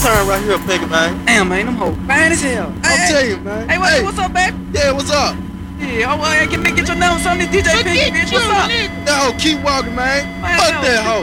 turn right here, Peggy, man. Damn, man, them hoes fine as hell. I'm telling you, man. Hey, what's up, baby? Yeah, what's up? Yeah, get your name on something, DJ Piggy, bitch. What's up? That hoe keep walking, man. Man, Fuck that hoe.